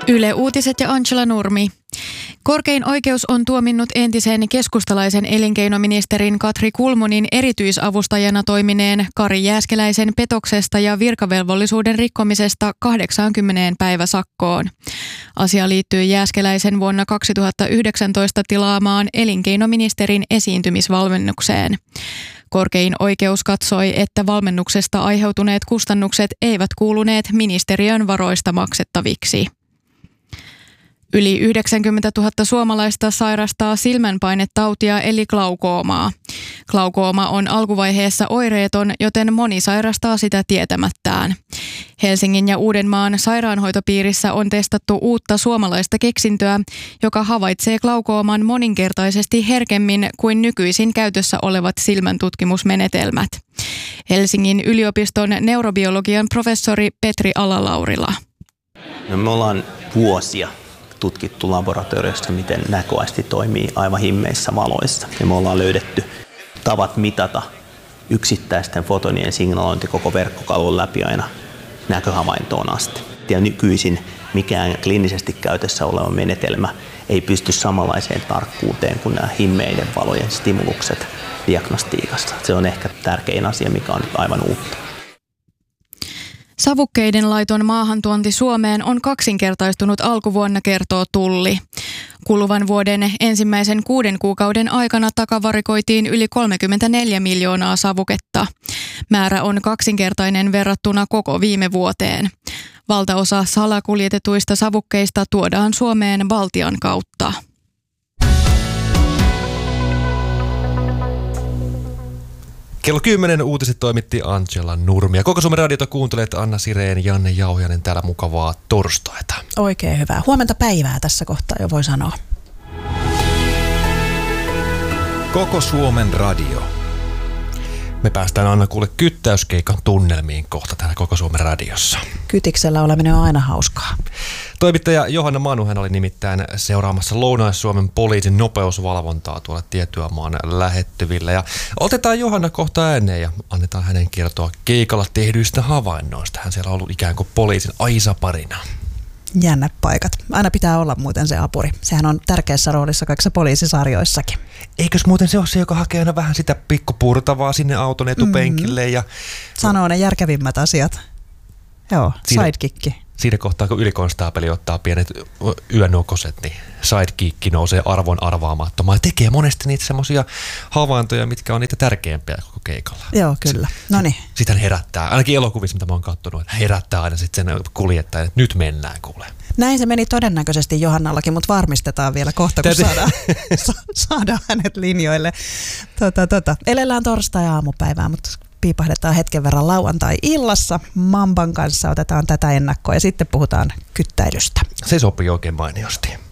Yle Uutiset ja Angela Nurmi. Korkein oikeus on tuominnut entisen keskustalaisen elinkeinoministerin Katri Kulmunin erityisavustajana toimineen Kari Jääskeläisen petoksesta ja virkavelvollisuuden rikkomisesta 80 päiväsakkoon. Asia liittyy Jääskeläisen vuonna 2019 tilaamaan elinkeinoministerin esiintymisvalmennukseen. Korkein oikeus katsoi, että valmennuksesta aiheutuneet kustannukset eivät kuuluneet ministeriön varoista maksettaviksi. Yli 90 000 suomalaista sairastaa silmänpainetautia eli glaukoomaa. Glaukooma on alkuvaiheessa oireeton, joten moni sairastaa sitä tietämättään. Helsingin ja Uudenmaan sairaanhoitopiirissä on testattu uutta suomalaista keksintöä, joka havaitsee glaukooman moninkertaisesti herkemmin kuin nykyisin käytössä olevat silmäntutkimusmenetelmät. Helsingin yliopiston neurobiologian professori Petri Alalaurila. No, me ollaan vuosia tutkittu laboratoriossa, miten näköaisti toimii aivan himmeissä valoissa. Ja me ollaan löydetty tavat mitata yksittäisten fotonien signalointi koko verkkokalvon läpi aina näköhavaintoon asti. Ja nykyisin mikään kliinisesti käytössä oleva menetelmä ei pysty samanlaiseen tarkkuuteen kuin nämä himmeiden valojen stimulukset diagnostiikassa. Se on ehkä tärkein asia, mikä on aivan uutta. Savukkeiden laiton maahantuonti Suomeen on kaksinkertaistunut alkuvuonna, kertoo Tulli. Kuluvan vuoden ensimmäisen 6 kuukauden aikana takavarikoitiin yli 34 miljoonaa savuketta. Määrä on kaksinkertainen verrattuna koko viime vuoteen. Valtaosa salakuljetetuista savukkeista tuodaan Suomeen Baltian kautta. Kello 10 uutiset toimitti Angela Nurmi. Ja Koko Suomen radiota kuuntelet Anna Sirén, Janne Jauhiainen täällä, mukavaa torstaita. Oikein hyvää. Huomenta päivää tässä kohtaa jo voi sanoa. Koko Suomen radio. Me päästään Anna kuule kyttäyskeikan tunnelmiin kohta täällä Koko Suomen radiossa. Kytiksellä oleminen on aina hauskaa. Toimittaja Johanna Manu, hän oli nimittäin seuraamassa Lounais-Suomen poliisin nopeusvalvontaa tuolla Tietyömaan lähettyvillä. Ja otetaan Johanna kohta ääneen ja annetaan hänen kertoa keikalla tehdyistä havainnoista. Hän siellä on ollut ikään kuin poliisin aisaparina. Jännä paikat. Aina pitää olla muuten se apuri. Sehän on tärkeässä roolissa kaikissa poliisisarjoissakin. Eikös muuten se ole se, joka hakee aina vähän sitä pikkupurtavaa sinne auton etupenkille? Ja sanoo ne järkevimmät asiat. Joo, sidekickki. Siinä kohtaa, kun ylikonstaapeli ottaa pienet yönukoset, niin sidekickki nousee arvon arvaamattomaan ja tekee monesti niitä semmoisia havaintoja, mitkä on niitä tärkeimpiä koko keikalla. Joo, kyllä. Noniin. Sitten hän herättää, ainakin elokuvissa, mitä mä oon katsonut, että herättää aina sitten sen kuljettajan, että nyt mennään kuule. Näin se meni todennäköisesti Johannallakin, mutta varmistetaan vielä kohta, kun saadaan hänet linjoille. Elellään torstai-aamupäivää, mutta piipahdetaan hetken verran lauantai-illassa. Mamban kanssa otetaan tätä ennakkoa ja sitten puhutaan kyttäilystä. Se sopii oikein mainiosti.